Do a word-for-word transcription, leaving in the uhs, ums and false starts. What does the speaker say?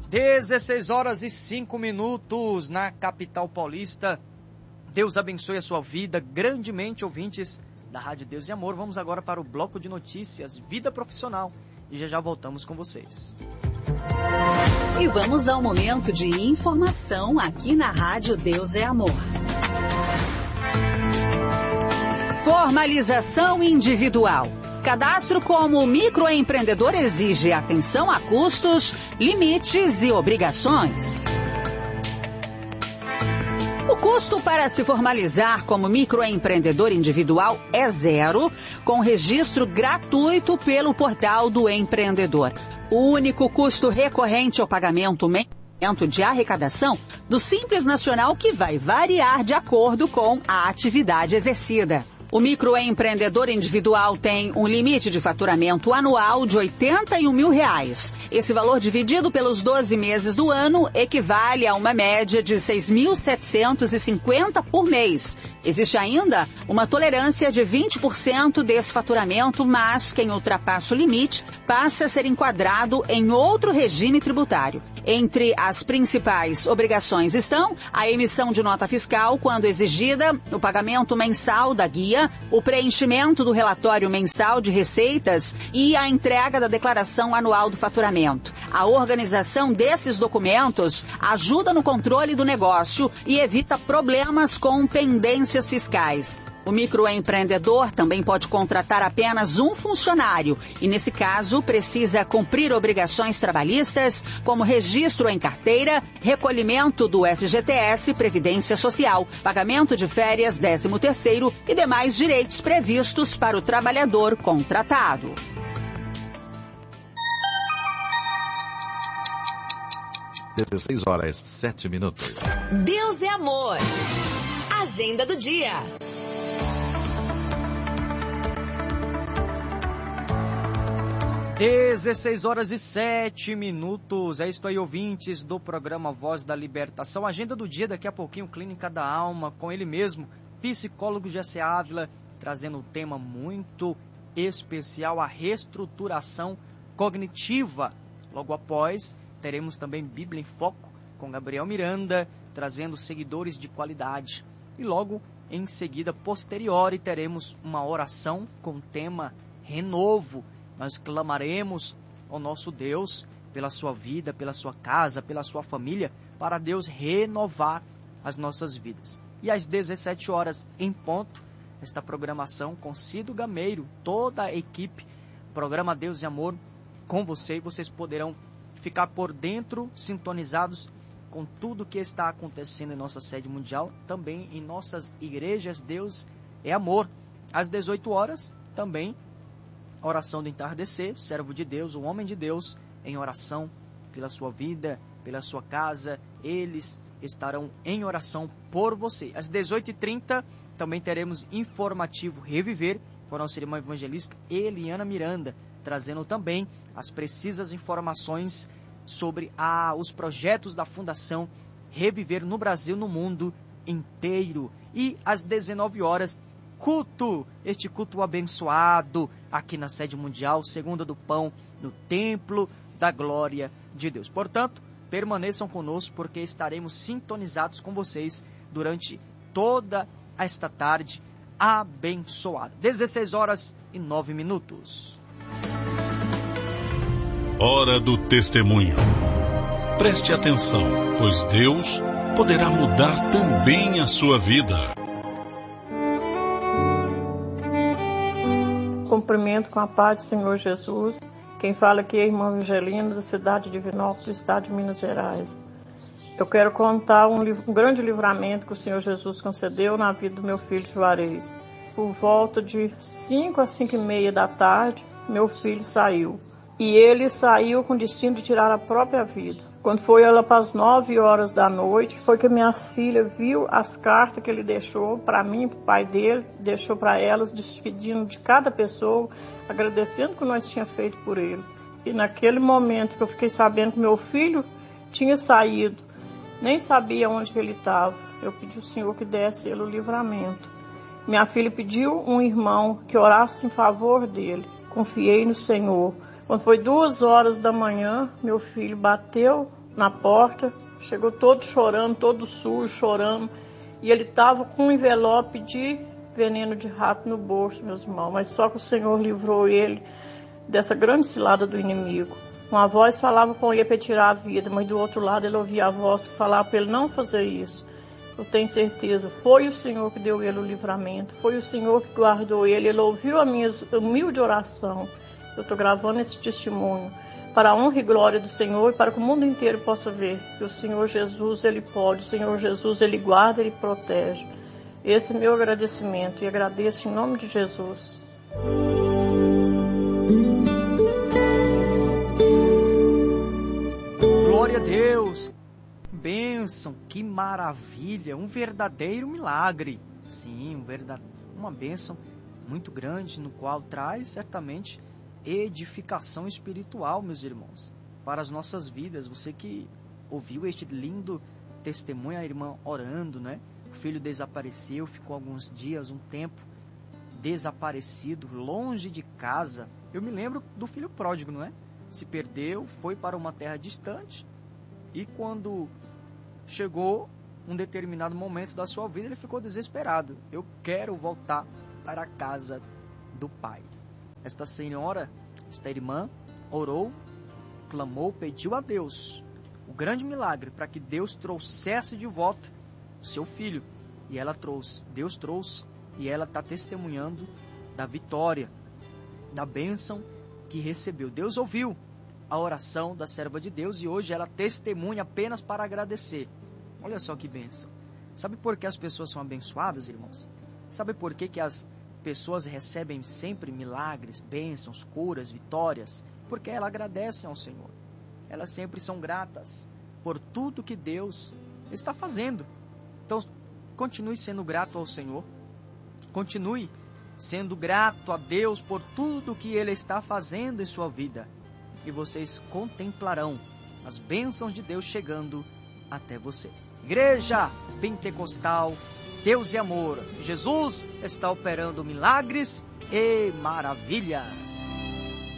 dezesseis horas e cinco minutos na capital paulista. Deus abençoe a sua vida grandemente, ouvintes da Rádio Deus e Amor. Vamos agora para o bloco de notícias, vida profissional, e já já voltamos com vocês. E vamos ao momento de informação aqui na Rádio Deus é Amor. Formalização individual. Cadastro como microempreendedor exige atenção a custos, limites e obrigações. O custo para se formalizar como microempreendedor individual é zero, com registro gratuito pelo portal do empreendedor. O único custo recorrente ao pagamento mensalmente de arrecadação do Simples Nacional, que vai variar de acordo com a atividade exercida. O microempreendedor individual tem um limite de faturamento anual de oitenta e um mil reais. Esse valor dividido pelos doze meses do ano equivale a uma média de seis mil setecentos e cinquenta por mês. Existe ainda uma tolerância de vinte por cento desse faturamento, mas quem ultrapassa o limite passa a ser enquadrado em outro regime tributário. Entre as principais obrigações estão a emissão de nota fiscal quando exigida, o pagamento mensal da guia, o preenchimento do relatório mensal de receitas e a entrega da declaração anual do faturamento. A organização desses documentos ajuda no controle do negócio e evita problemas com pendências fiscais. O microempreendedor também pode contratar apenas um funcionário e, nesse caso, precisa cumprir obrigações trabalhistas, como registro em carteira, recolhimento do F G T S, Previdência Social, pagamento de férias, décimo terceiro e demais direitos previstos para o trabalhador contratado. dezesseis horas, sete minutos. Deus é amor. Agenda do dia. dezesseis horas e sete minutos. É isso aí, ouvintes do programa Voz da Libertação. Agenda do dia, daqui a pouquinho, Clínica da Alma, com ele mesmo, psicólogo Jessé Ávila, trazendo um tema muito especial, a reestruturação cognitiva. Logo após, teremos também Bíblia em Foco, com Gabriel Miranda, trazendo seguidores de qualidade. E logo em seguida, posterior, teremos uma oração com o tema Renovo. Nós clamaremos ao nosso Deus pela sua vida, pela sua casa, pela sua família, para Deus renovar as nossas vidas. E às dezessete horas em ponto, esta programação com Cido Gameiro, toda a equipe, programa Deus e Amor com você, e vocês poderão ficar por dentro, sintonizados com tudo que está acontecendo em nossa sede mundial, também em nossas igrejas. Deus é amor. Às dezoito horas, também oração do entardecer, servo de Deus, o homem de Deus, em oração pela sua vida, pela sua casa. Eles estarão em oração por você. Às dezoito e trinta, também teremos informativo Reviver, com a nossa irmã evangelista Eliana Miranda, trazendo também as precisas informações sobre a, os projetos da Fundação Reviver no Brasil, no mundo inteiro. E às dezenove horas, culto, este culto abençoado aqui na sede mundial, segunda do pão, no templo da glória de Deus. Portanto, permaneçam conosco, porque estaremos sintonizados com vocês durante toda esta tarde abençoada. dezesseis horas e nove minutos. Hora do testemunho. Preste atenção, pois Deus poderá mudar também a sua vida. Cumprimento com a paz do Senhor Jesus. Quem fala aqui é a irmã Angelina, da cidade de Divinópolis, do estado de Minas Gerais. Eu quero contar um, um grande livramento que o Senhor Jesus concedeu na vida do meu filho Juarez. Por volta de cinco a cinco e meia da tarde, meu filho saiu. E ele saiu com o destino de tirar a própria vida. Quando foi ela para as nove horas da noite, foi que minha filha viu as cartas que ele deixou para mim, para o pai dele, deixou para elas, despedindo de cada pessoa, agradecendo o que nós tínhamos feito por ele. E naquele momento que eu fiquei sabendo que meu filho tinha saído, nem sabia onde que ele estava, eu pedi ao Senhor que desse ele o livramento. Minha filha pediu um irmão que orasse em favor dele. Confiei no Senhor. Quando foi duas horas da manhã, meu filho bateu na porta, chegou todo chorando, todo sujo, chorando, e ele estava com um envelope de veneno de rato no bolso, meus irmãos, mas só que o Senhor livrou ele dessa grande cilada do inimigo. Uma voz falava com ele para tirar a vida, mas do outro lado ele ouvia a voz que falava para ele não fazer isso. Eu tenho certeza, foi o Senhor que deu ele o livramento, foi o Senhor que guardou ele, ele ouviu a minha humilde oração. Eu estou gravando esse testemunho para a honra e glória do Senhor e para que o mundo inteiro possa ver que o Senhor Jesus, Ele pode, o Senhor Jesus, Ele guarda, Ele protege. Esse é meu agradecimento e agradeço em nome de Jesus. Glória a Deus! Bênção, que maravilha, um verdadeiro milagre. Sim, um verdade... uma bênção muito grande, no qual traz certamente edificação espiritual, meus irmãos, para as nossas vidas. Você que ouviu este lindo testemunho, a irmã orando, né? O filho desapareceu, ficou alguns dias, um tempo desaparecido, longe de casa. Eu me lembro do filho pródigo, não é? Se perdeu, foi para uma terra distante, e quando chegou um determinado momento da sua vida, ele ficou desesperado. Eu quero voltar para a casa do pai. Esta senhora, esta irmã, orou, clamou, pediu a Deus o grande milagre para que Deus trouxesse de volta o seu filho. E ela trouxe, Deus trouxe, e ela está testemunhando da vitória, da bênção que recebeu. Deus ouviu a oração da serva de Deus e hoje ela testemunha apenas para agradecer. Olha só que bênção. Sabe por que as pessoas são abençoadas, irmãos? Sabe por que, que as pessoas recebem sempre milagres, bênçãos, curas, vitórias? Porque elas agradecem ao Senhor. Elas sempre são gratas por tudo que Deus está fazendo. Então, continue sendo grato ao Senhor. Continue sendo grato a Deus por tudo que Ele está fazendo em sua vida. E vocês contemplarão as bênçãos de Deus chegando até você. Igreja Pentecostal, Deus e amor, Jesus está operando milagres e maravilhas.